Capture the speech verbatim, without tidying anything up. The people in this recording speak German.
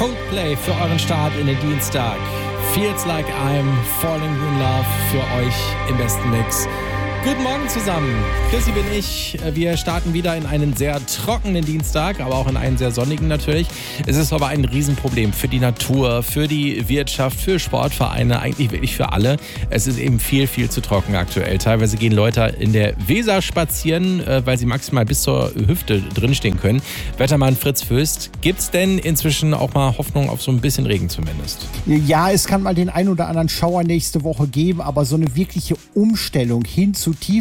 Coldplay für euren Start in den Dienstag. Feels like I'm falling in love für euch im besten Mix. Guten Morgen zusammen. Chrissy bin ich. Wir starten wieder in einen sehr trockenen Dienstag, aber auch in einen sehr sonnigen natürlich. Es ist aber ein Riesenproblem für die Natur, für die Wirtschaft, für Sportvereine, eigentlich wirklich für alle. Es ist eben viel, viel zu trocken aktuell. Teilweise gehen Leute in der Weser spazieren, weil sie maximal bis zur Hüfte drinstehen können. Wettermann Fritz Föst, gibt's denn inzwischen auch mal Hoffnung auf so ein bisschen Regen zumindest? Ja, es kann mal den ein oder anderen Schauer nächste Woche geben, aber so eine wirkliche Umstellung hin zu